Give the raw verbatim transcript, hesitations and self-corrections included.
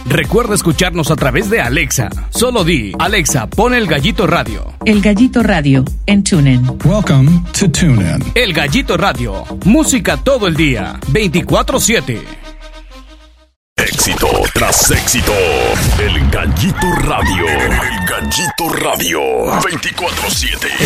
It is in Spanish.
Recuerda escucharnos a través de Alexa. Solo di, Alexa, pon El Gallito Radio. El Gallito Radio en TuneIn. Welcome to TuneIn. El Gallito Radio. Música todo el día. veinticuatro siete. Éxito tras éxito. El Gallito Radio. El Gallito Radio. veinticuatro siete.